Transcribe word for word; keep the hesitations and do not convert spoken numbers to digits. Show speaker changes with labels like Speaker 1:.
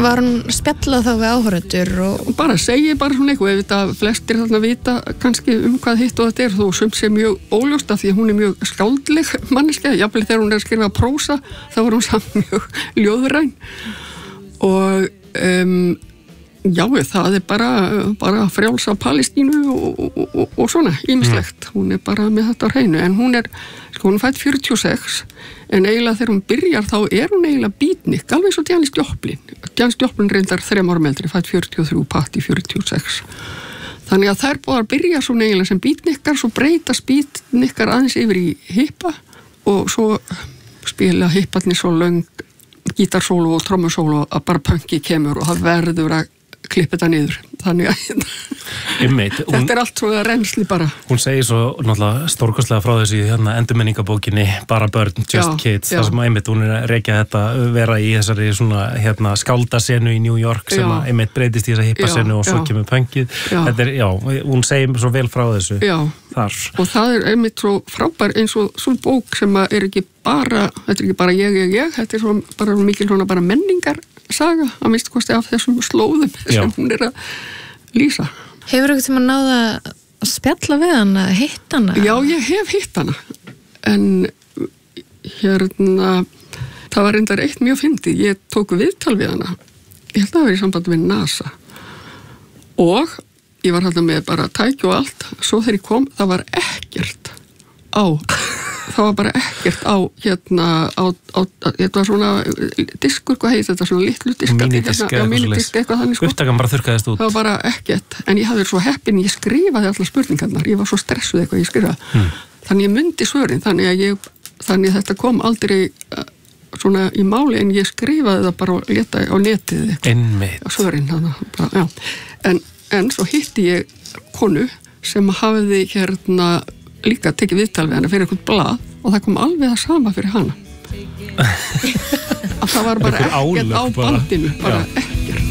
Speaker 1: Var hún spjallað þá við áhorfendur og...
Speaker 2: Bara segi bara svona eitthvað, ef þetta flestir þarna vita kannski um hvað hitt og þetta er, þó sumt sé mjög óljóst af því að hún er mjög skáldleg manneskja, jafnvel þegar hún er að skrifa prósa, þá var hún samt mjög ljóðræn og um, já, það er bara, bara frjálsa Palestínu og, og, og, og svona, ýmislegt, mm. hún er bara með þetta á hreinu, en hún er, sko hún er fædd fjörutíu og sex, en eiginlega þegar hún byrjar þá er hún eiginlega beatnik, alveg svo Janis Joplin. Janis Joplin reyndar þrem árum eldri, fædd fjörutíu og þrjú, Patti fjörutíu og sex. Þannig að þær búið að byrja svona eiginlega sem beatnikkar, svo breytast beatnikkar aðeins yfir í hippa og svo spila hipparnir svo löng gítarsólu og trommusólu að bara punki kemur og það verður að klippa þetta niður. Þannig að
Speaker 3: Einmitt, hún,
Speaker 2: þetta er allt svo reynsli bara.
Speaker 3: Hún segir svo náttúrulega stórkostlega frá þessu hérna, endurminningabókinni Bara börn, Just já, Kids, já. Það sem einmitt hún er að rekja þetta vera í þessari svona hérna, skáldasenu í New York sem að einmitt breytist í þessa hippasenu og svo já. Kemur punkið. Þetta er, já, hún segir svo vel frá þessu
Speaker 2: já.
Speaker 3: Þar.
Speaker 2: Og það er einmitt svo frábær eins og svo bók sem að er ekki bara, þetta er ekki bara ég, ég, ég, þetta er svo bara mikil svona bara menningar saga, að minnst kosti af þessum slóðum sem já. Hún er að lýsa.
Speaker 1: Hefur eitthvað tíma náða að spjalla við hana, hitt hana?
Speaker 2: Já, ég hef hitt hana, en hérna, það var reyndar eitt mjög fyndið, ég tók viðtal við hana, ég held að það var í sambandi við NASA og ég var hérna með bara tæki og allt, svo þegar ég kom, það var ekkert á það var bara ekkert á hérna á, á, þetta var svona diskur, hvað heit þetta, svona litlu diskar
Speaker 3: minidisk
Speaker 2: hérna, minidisk eitthvað þannig sko.
Speaker 3: Upptakan bara þurrkaðist út.
Speaker 2: Það var bara ekkert, en ég hafði verið svo heppin, ég skrifaði allar spurningarnar, ég var svo stressuð eitthvað ég skrifaði, hmm. þannig ég mundi svörin, þannig að ég, þannig að þetta kom aldrei svona í máli, en ég skrifaði það bara og leta á netið
Speaker 3: eitthvað,
Speaker 2: svörin, þannig bara, já, en, en svo hitti ég konu sem hafiði hérna líka tekið viðtal við hana fyrir eitthvað blað og það kom alveg það sama fyrir hana að það var bara ekkert á bandinu bara